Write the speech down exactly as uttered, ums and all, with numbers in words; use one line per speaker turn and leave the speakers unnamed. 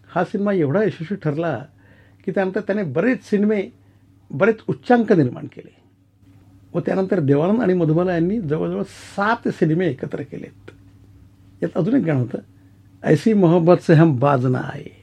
हा सिनेमा एवढा यशस्वी ठरला की त्यानंतर त्याने बरेच सिनेमे बरेच उच्चांक निर्माण केले व त्यानंतर देवानंद आणि मधुबाला यांनी जवळजवळ सात सिनेमे एकत्र केलेत. यात अजून एक गाणं होतं, ऐसी मोहब्बत से हम बाज ना आए.